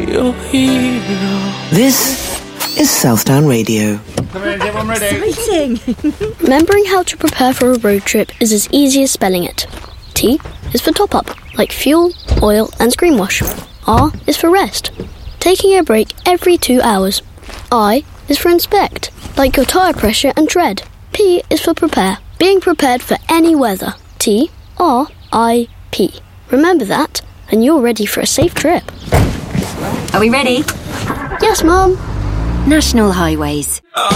your hero. This is Southdown Radio. Come in, everyone ready? Exciting! Remembering how to prepare for a road trip is as easy as spelling it. T is for top up, like fuel, oil and screen wash. R is for rest, taking a break every 2 hours. I is for inspect, like your tyre pressure and tread. P is for prepare, being prepared for any weather. T, R, I, P. Remember that, and you're ready for a safe trip. Are we ready? Yes, Mum. National Highways.